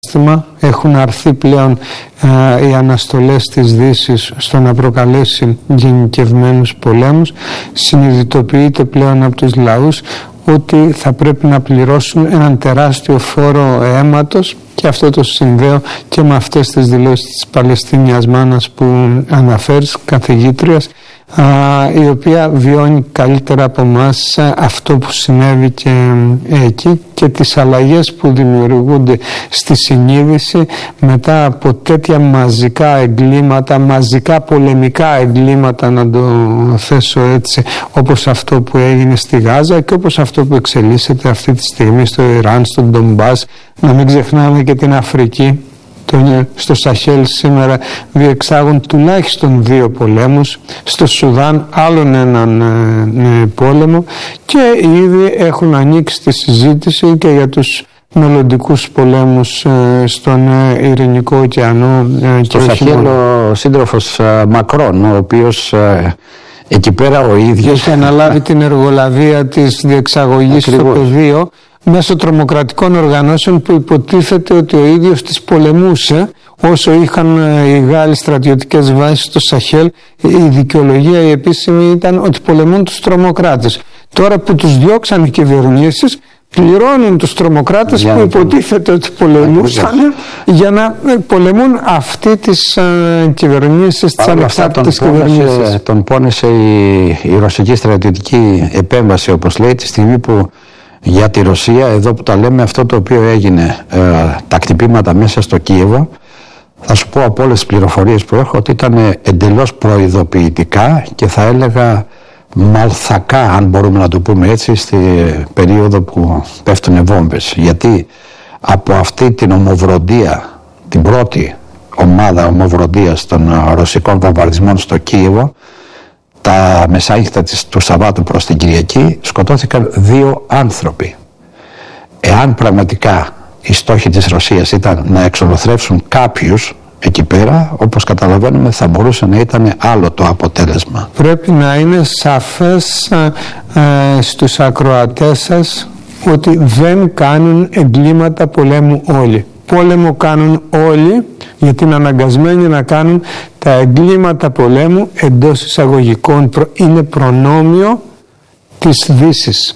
Έχουν αρθεί πλέον οι αναστολές της Δύσης στο να προκαλέσει γενικευμένους πολέμους. Συνειδητοποιείται πλέον από τους λαούς ότι θα πρέπει να πληρώσουν έναν τεράστιο φόρο αίματος, και αυτό το συνδέω και με αυτές τις δηλώσεις της Παλαιστίνιας μάνας που αναφέρεις, καθηγήτριας, η οποία βιώνει καλύτερα από εμάς αυτό που συνέβη και εκεί και τις αλλαγές που δημιουργούνται στη συνείδηση μετά από τέτοια μαζικά εγκλήματα, μαζικά πολεμικά εγκλήματα, να το θέσω έτσι, όπως αυτό που έγινε στη Γάζα και όπως αυτό που εξελίσσεται αυτή τη στιγμή στο Ιράν, στον Ντομπάς. Να μην ξεχνάμε και την Αφρική. Στο Σαχέλ σήμερα διεξάγουν τουλάχιστον 2 πολέμους, στο Σουδάν άλλον έναν πόλεμο, και ήδη έχουν ανοίξει τη συζήτηση και για τους μελλοντικούς πολέμους στον Ειρηνικό ωκεανό. Στο Σαχέλ ο σύντροφος Μακρόν, ο οποίος εκεί πέρα ο ίδιος έχει αναλάβει την εργολαβία της διεξαγωγής στο πεδίο μέσω τρομοκρατικών οργανώσεων που υποτίθεται ότι ο ίδιος τις πολεμούσε όσο είχαν οι Γάλλοι στρατιωτικές βάσεις στο Σαχέλ. Η δικαιολογία η επίσημη ήταν ότι πολεμούν τους τρομοκράτες. Τώρα που τους διώξαν οι κυβερνήσεις, πληρώνουν τους τρομοκράτες που υποτίθεται ότι πολεμούσαν για να πολεμούν αυτή τις κυβερνήσεις, τις ανεξάρτητες κυβερνήσεις. Τον πόνεσε η ρωσική στρατιωτική επέμβαση, όπως λέει, τη στιγμή που για τη Ρωσία, εδώ που τα λέμε, αυτό το οποίο έγινε, τα χτυπήματα μέσα στο Κίεβο, θα σου πω από όλες τις πληροφορίες που έχω ότι ήταν εντελώς προειδοποιητικά και θα έλεγα μαλθακά, αν μπορούμε να το πούμε έτσι, στη περίοδο που πέφτουν βόμβες. Γιατί από αυτή την ομοβροντία, την πρώτη ομάδα ομοβροντίας των ρωσικών βομβαρδισμών στο Κίεβο, τα μεσάνυχτα του Σαββάτου προς την Κυριακή, σκοτώθηκαν 2 άνθρωποι. Εάν πραγματικά οι στόχοι της Ρωσίας ήταν να εξολοθρεύσουν κάποιους εκεί πέρα, όπως καταλαβαίνουμε, θα μπορούσε να ήταν άλλο το αποτέλεσμα. Πρέπει να είναι σαφές στους ακροατές σας ότι δεν κάνουν εγκλήματα πολέμου όλοι. Πόλεμο κάνουν όλοι, γιατί είναι αναγκασμένοι να κάνουν τα εγκλήματα πολέμου εντός εισαγωγικών. Είναι προνόμιο της Δύσης.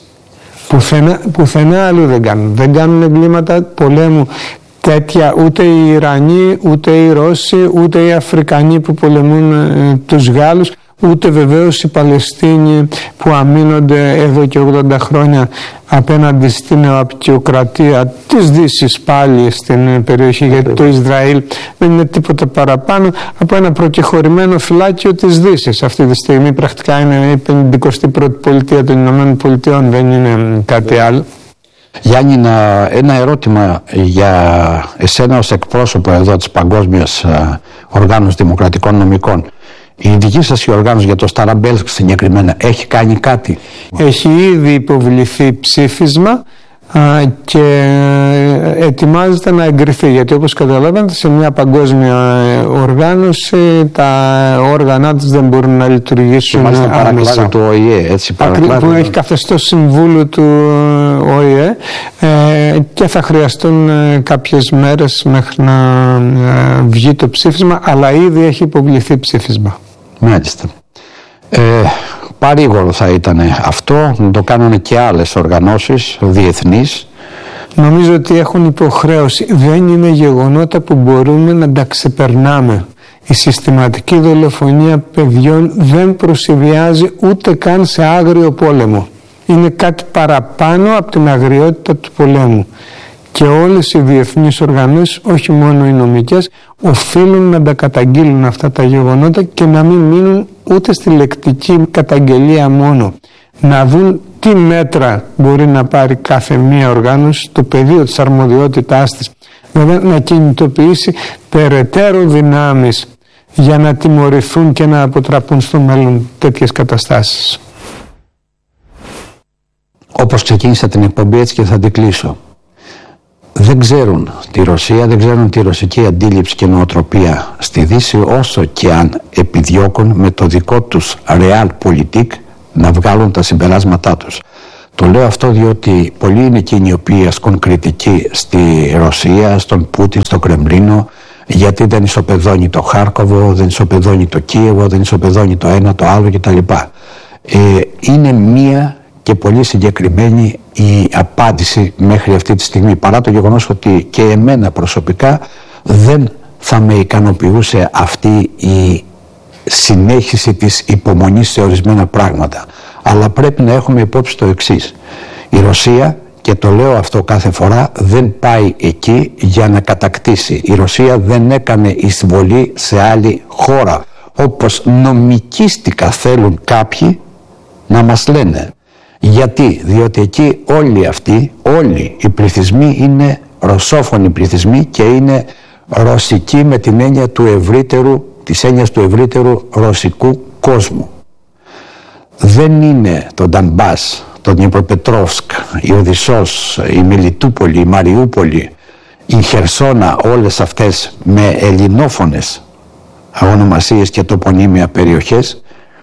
Πουθενά αλλού δεν κάνουν. Δεν κάνουν εγκλήματα πολέμου τέτοια ούτε οι Ιρανοί, ούτε οι Ρώσοι, ούτε οι Αφρικανοί που πολεμούν τους Γάλλους, ούτε βεβαίως οι Παλαιστίνοι που αμήνονται εδώ και 80 χρόνια απέναντι στην νεοαπικιοκρατία της Δύσης πάλι στην περιοχή, γιατί το Ισραήλ δεν είναι τίποτα παραπάνω από ένα προκεχωρημένο φυλάκιο της Δύσης. Αυτή τη στιγμή πρακτικά είναι η 51η πολιτεία των Ηνωμένων Πολιτειών, δεν είναι κάτι άλλο. Γιάννη, ένα ερώτημα για εσένα ως εκπρόσωπο εδώ της Παγκόσμιας Οργάνωσης Δημοκρατικών Νομικών. Η δική σας η οργάνωση για το Σταραμπέλσκ συγκεκριμένα έχει κάνει κάτι? Έχει ήδη υποβληθεί ψήφισμα και ετοιμάζεται να εγκριθεί, γιατί όπως καταλαβαίνετε σε μια παγκόσμια οργάνωση τα όργανα της δεν μπορούν να λειτουργήσουν άμεσα. Του ΟΗΕ, έτσι, που έχει καθεστώς συμβούλου του ΟΗΕ και θα χρειαστούν κάποιες μέρες μέχρι να βγει το ψήφισμα, αλλά ήδη έχει υποβληθεί ψήφισμα. Μάλιστα. Παρήγορο θα ήταν αυτό, να το κάνουν και άλλες οργανώσεις διεθνείς. Νομίζω ότι έχουν υποχρέωση. Δεν είναι γεγονότα που μπορούμε να τα ξεπερνάμε. Η συστηματική δολοφονία παιδιών δεν προσηδιάζει ούτε καν σε άγριο πόλεμο. Είναι κάτι παραπάνω από την αγριότητα του πολέμου. Και όλες οι διεθνείς οργανώσεις, όχι μόνο οι νομικές, οφείλουν να τα καταγγείλουν αυτά τα γεγονότα και να μην μείνουν ούτε στη λεκτική καταγγελία μόνο. Να δουν τι μέτρα μπορεί να πάρει κάθε μία οργάνωση στο πεδίο της αρμοδιότητάς της. Βέβαια να κινητοποιήσει περαιτέρω δυνάμεις για να τιμωρηθούν και να αποτραπούν στο μέλλον τέτοιες καταστάσεις. Όπως ξεκίνησα την εκπομπή, έτσι και θα την κλείσω. Δεν ξέρουν τη Ρωσία, δεν ξέρουν τη ρωσική αντίληψη και νοοτροπία στη Δύση, όσο και αν επιδιώκουν με το δικό τους realpolitik να βγάλουν τα συμπεράσματά τους. Το λέω αυτό διότι πολλοί είναι εκείνοι οι οποίοι ασκούν κριτική στη Ρωσία, στον Πούτιν, στο Κρεμλίνο, γιατί δεν ισοπεδώνει το Χάρκοβο, δεν ισοπεδώνει το Κίεβο, δεν ισοπεδώνει το ένα, το άλλο κτλ. Είναι μία και πολύ συγκεκριμένη η απάντηση μέχρι αυτή τη στιγμή, παρά το γεγονός ότι και εμένα προσωπικά δεν θα με ικανοποιούσε αυτή η συνέχιση της υπομονής σε ορισμένα πράγματα. Αλλά πρέπει να έχουμε υπόψη το εξής. Η Ρωσία, και το λέω αυτό κάθε φορά, δεν πάει εκεί για να κατακτήσει. Η Ρωσία δεν έκανε εισβολή σε άλλη χώρα, όπως νομικίστικα θέλουν κάποιοι να μας λένε. Γιατί? Διότι εκεί όλοι οι πληθυσμοί είναι ρωσόφωνοι πληθυσμοί και είναι ρωσικοί με την έννοια της έννοιας του ευρύτερου ρωσικού κόσμου. Δεν είναι το Ντανμπάς, το Δνιπροπετρόφσκ, η Οδυσσός, η Μελιτούπολη, η Μαριούπολη, η Χερσόνα, όλες αυτές με ελληνόφωνες ονομασίες και τοπονύμια περιοχές,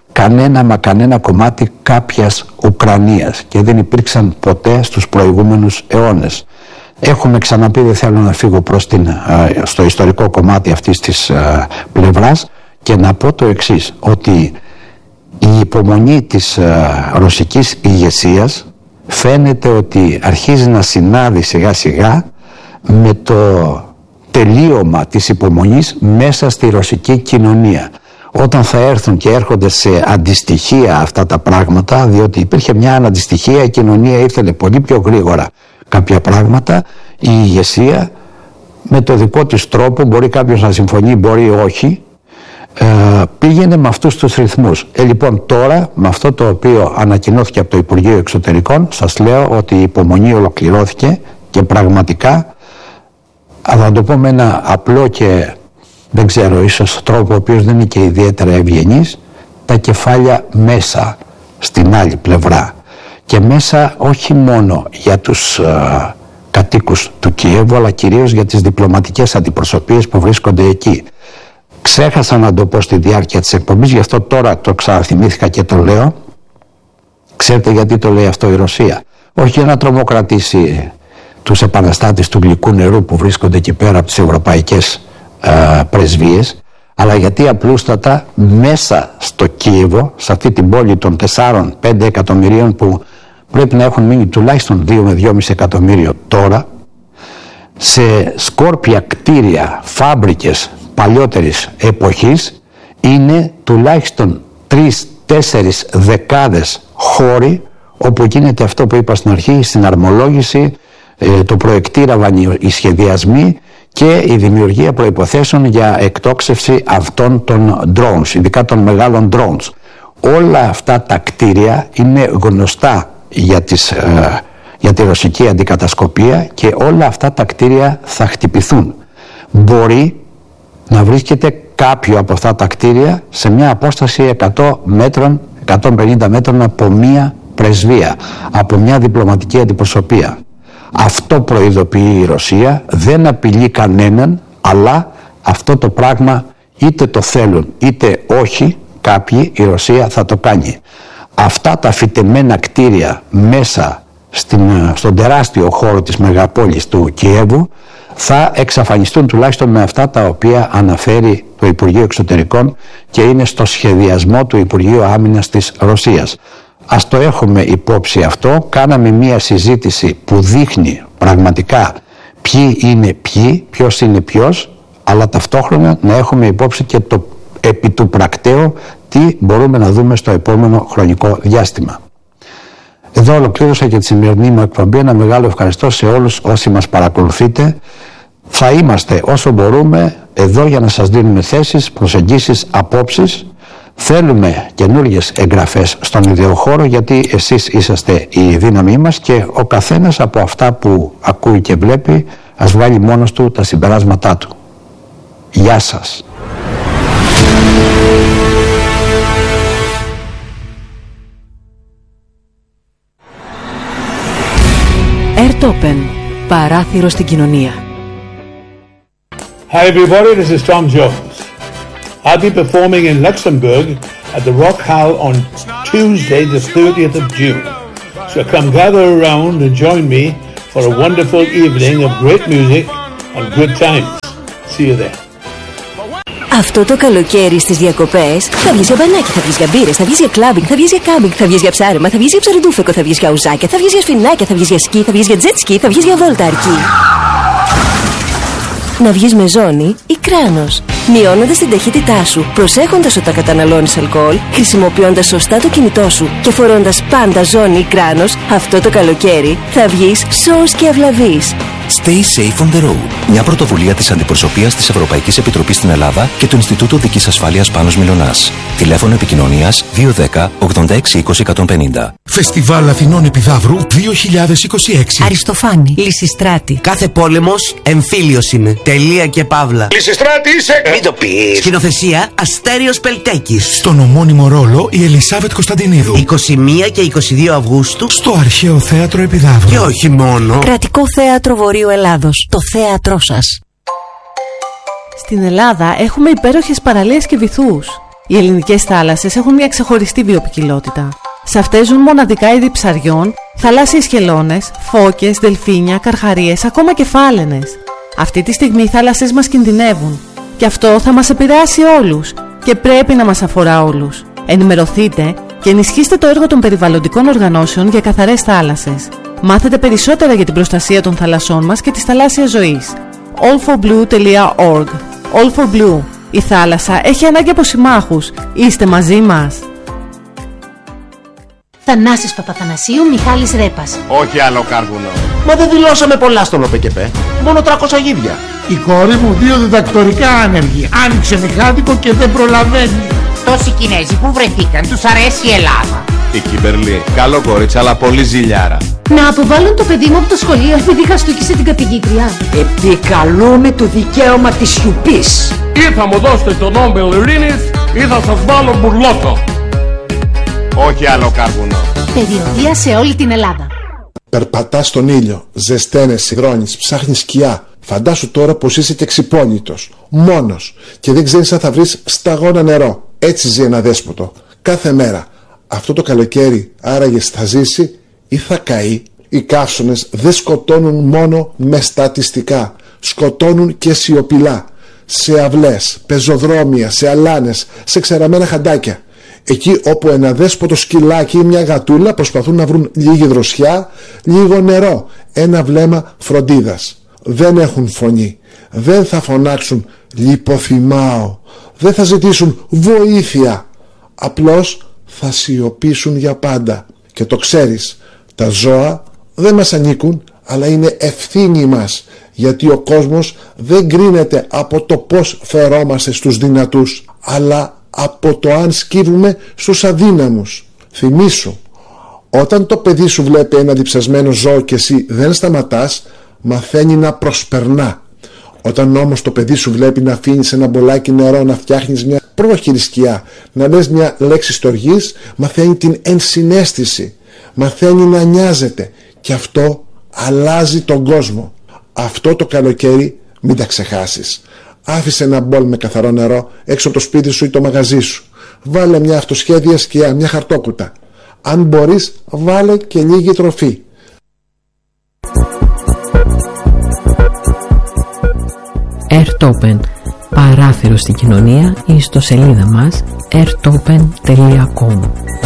κανένα κομμάτι κάποιας Ουκρανίας, και δεν υπήρξαν ποτέ στους προηγούμενους αιώνες. Έχουμε ξαναπεί, δεν θέλω να φύγω στο ιστορικό κομμάτι αυτής της πλευράς, και να πω το εξής, ότι η υπομονή της ρωσικής ηγεσίας φαίνεται ότι αρχίζει να συνάδει σιγά σιγά με το τελείωμα της υπομονής μέσα στη ρωσική κοινωνία. Όταν θα έρθουν και έρχονται σε αντιστοιχεία αυτά τα πράγματα, διότι υπήρχε μια αναντιστοιχεία, η κοινωνία ήθελε πολύ πιο γρήγορα κάποια πράγματα, η ηγεσία με το δικό της τρόπο, μπορεί κάποιος να συμφωνεί, μπορεί όχι, πήγαινε με αυτούς τους ρυθμούς. Λοιπόν, τώρα με αυτό το οποίο ανακοινώθηκε από το Υπουργείο Εξωτερικών, σας λέω ότι η υπομονή ολοκληρώθηκε και πραγματικά, θα το πω με ένα απλό και δεν ξέρω, ίσως τρόπο ο οποίος δεν είναι και ιδιαίτερα ευγενής, τα κεφάλια μέσα στην άλλη πλευρά, και μέσα όχι μόνο για τους κατοίκους του Κιέβου, αλλά κυρίως για τις διπλωματικές αντιπροσωπείες που βρίσκονται εκεί. Ξέχασα να το πω στη διάρκεια της εκπομπής, γι' αυτό τώρα το ξαναθυμήθηκα και το λέω. Ξέρετε γιατί το λέει αυτό η Ρωσία? Όχι για να τρομοκρατήσει τους επαναστάτες του γλυκού νερού που βρίσκονται εκεί πέρα από τις ευρωπαϊκές πρεσβείες, αλλά γιατί απλούστατα μέσα στο Κίεβο, σε αυτή την πόλη των 4-5 εκατομμυρίων που πρέπει να έχουν μείνει τουλάχιστον 2 με 2,5 εκατομμύριο τώρα, σε σκόρπια κτίρια, φάμπρικες παλιότερης εποχής, είναι τουλάχιστον 3-4 δεκάδες χώροι όπου γίνεται αυτό που είπα στην αρχή, η συναρμολόγηση, το προεκτήρααν οι σχεδιασμοί και η δημιουργία προϋποθέσεων για εκτόξευση αυτών των drones, ειδικά των μεγάλων drones. Όλα αυτά τα κτίρια είναι γνωστά για τη ρωσική αντικατασκοπία και όλα αυτά τα κτίρια θα χτυπηθούν. Μπορεί να βρίσκεται κάποιο από αυτά τα κτίρια σε μια απόσταση 100 μέτρων, 150 μέτρων από μια πρεσβεία, από μια διπλωματική αντιπροσωπεία. Αυτό προειδοποιεί η Ρωσία, δεν απειλεί κανέναν, αλλά αυτό το πράγμα είτε το θέλουν είτε όχι κάποιοι, η Ρωσία θα το κάνει. Αυτά τα φυτεμένα κτίρια μέσα στον τεράστιο χώρο της μεγαπόλης του Κιέβου θα εξαφανιστούν, τουλάχιστον με αυτά τα οποία αναφέρει το Υπουργείο Εξωτερικών και είναι στο σχεδιασμό του Υπουργείου Άμυνας της Ρωσίας. Ας το έχουμε υπόψη αυτό. Κάναμε μία συζήτηση που δείχνει πραγματικά ποιοι είναι ποιοι, ποιος είναι ποιος, αλλά ταυτόχρονα να έχουμε υπόψη και το επί του πρακτέου τι μπορούμε να δούμε στο επόμενο χρονικό διάστημα. Εδώ ολοκλήρωσα και τη σημερινή μου εκπομπή. Ένα μεγάλο ευχαριστώ σε όλους όσοι μας παρακολουθείτε. Θα είμαστε όσο μπορούμε εδώ για να σας δίνουμε θέσεις, προσεγγίσεις, απόψεις. Θέλουμε καινούργιες εγγραφές στον ιδεοχώρο, γιατί εσείς είσαστε η δύναμή μας και ο καθένας από αυτά που ακούει και βλέπει ας βγάλει μόνος του τα συμπεράσματά του. Γεια σας. Airtopen, παράθυρο στην κοινωνία. Hi everybody, this is Tom Jones. I'll be performing in Luxembourg at the Rock Hall on Tuesday the 30th of June. So come gather around and join me for a wonderful evening of great music and good times. See you there. Αυτό το καλοκαίρι στις διακοπές θα βγεις για μπανάκι, θα βγεις για μπύρες, θα βγεις για κλάμπινγκ, θα βγεις για κάμπινγκ, θα βγεις για ψάρεμα, θα βγεις για ψαροντούφεκο, θα βγεις για ουζάκια, θα βγεις για σφινάκια, θα βγεις για σκι, θα βγεις για jet ski, θα βγεις για βόλτα αρκή. Να βγεις με ζώνη ή κράνος, μειώνοντας την ταχύτητά σου, προσέχοντας όταν καταναλώνεις αλκοόλ, χρησιμοποιώντας σωστά το κινητό σου και φορώντας πάντα ζώνη ή κράνος, αυτό το καλοκαίρι θα βγεις σώος και αυλαβής. Stay safe on the road. Μια πρωτοβουλία της Αντιπροσωπείας της Ευρωπαϊκής Επιτροπής στην Ελλάδα και του Ινστιτούτου Δικής Ασφάλειας Πάνος Μιλωνάς. Τηλέφωνο επικοινωνίας 210 86 20 150. Φεστιβάλ Αθηνών Επιδαύρου 2026. Αριστοφάνη. Λυσιστράτη. Κάθε πόλεμος εμφύλιος είναι. Τελεία και παύλα. Λυσιστράτη είσαι! Μην το πεις. Σκηνοθεσία Αστέριος Πελτέκης. Στον ομώνυμο ρόλο η Ελισάβετ Κωνσταντινίδου. 21 και 22 Αυγούστου στο Αρχαίο Θέατρο Επιδαύρου. Και όχι μόνο. Κρατικό Θέατρο Βορείου Ελλάδος. Το θέατρό σας. Στην Ελλάδα έχουμε υπέροχες παραλίες και βυθούς. Οι ελληνικές θάλασσες έχουν μια ξεχωριστή βιοποικιλότητα. Σε αυτές ζουν μοναδικά είδη ψαριών, θαλάσσιες χελώνες, φώκες, δελφίνια, καρχαρίες, ακόμα και φάλαινες. Αυτή τη στιγμή οι θάλασσες μας κινδυνεύουν. Και αυτό θα μας επηρεάσει όλους και πρέπει να μας αφορά όλους. Ενημερωθείτε και ενισχύστε το έργο των περιβαλλοντικών οργανώσεων για καθαρές θάλασσες. Μάθετε περισσότερα για την προστασία των θαλασσών μας και της θαλάσσιας ζωής. allforblue.org. All for Blue. Η θάλασσα έχει ανάγκη από συμμάχους. Είστε μαζί μας. Θανάσης Παπαθανασίου, Μιχάλης Ρέπας. Όχι άλλο κάρβουνο. Μα δεν δηλώσαμε πολλά στον ΟΠΕΚΕΠΕ. Μόνο 300 γίδια. Η κόρη μου 2 διδακτορικά άνεργη. Άνοιξε μηχάτικο και δεν προλαβαίνει. Τόσοι Κινέζοι που βρεθήκαν, τους αρέσει η Ελλάδα. Η Κιμπερλή, καλό κορίτσι, αλλά πολύ ζηλιάρα. Να αποβάλουν το παιδί μου από το σχολείο επειδή χαστούκισε την καθηγήτρια. Επικαλούμε το δικαίωμα της σιωπής. Ή θα μου δώσετε το Νόμπελ Ειρήνης ή θα σας βάλω μπουρλότο. Όχι άλλο κάρβουνο. Περιοδεία σε όλη την Ελλάδα. Περπατάς στον ήλιο, ζεσταίνεις, υδρώνεις, ψάχνεις σκιά. Φαντάσου τώρα πως είσαι και ξυπόλυτος, μόνος και δεν ξέρεις αν θα βρεις σταγόνα νερό. Έτσι ζει ένα δέσποτο, κάθε μέρα. Αυτό το καλοκαίρι άραγες θα ζήσει ή θα καεί. Οι καύσωνες δεν σκοτώνουν μόνο με στατιστικά, σκοτώνουν και σιωπηλά. Σε αυλές, πεζοδρόμια, σε αλάνες, σε ξεραμένα χαντάκια. Εκεί όπου ένα δέσποτο σκυλάκι ή μια γατούλα προσπαθούν να βρουν λίγη δροσιά, λίγο νερό, ένα βλέμμα φροντίδας. Δεν έχουν φωνή, δεν θα φωνάξουν λιποθυμάω, δεν θα ζητήσουν βοήθεια, απλώς θα σιωπήσουν για πάντα. Και το ξέρεις, τα ζώα δεν μας ανήκουν, αλλά είναι ευθύνη μας, γιατί ο κόσμος δεν κρίνεται από το πώς φερόμαστε στους δυνατούς, αλλά από το αν σκύβουμε στους αδύναμους. Θυμήσου, όταν το παιδί σου βλέπει ένα διψασμένο ζώο και εσύ δεν σταματάς, μαθαίνει να προσπερνά. Όταν όμως το παιδί σου βλέπει να αφήνεις ένα μπολάκι νερό, να φτιάχνεις μια πρόχειρη σκιά, να λες μια λέξη στοργής, μαθαίνει την ενσυναίσθηση, μαθαίνει να νοιάζεται και αυτό αλλάζει τον κόσμο. Αυτό το καλοκαίρι μην τα ξεχάσεις. Άφησε ένα μπολ με καθαρό νερό έξω από το σπίτι σου ή το μαγαζί σου. Βάλε μια αυτοσχέδια σκιά, μια χαρτόκουτα. Αν μπορείς, βάλε και λίγη τροφή. Airtopen. Παράθυρο στην κοινωνία, η ιστοσελίδα μας airtopen.com.